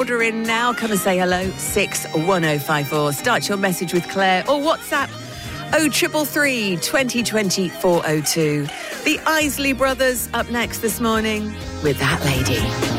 order in now. Come and say hello. 61054. Start your message with Claire or WhatsApp 0333 2020 402. The Isley Brothers up next this morning with That Lady.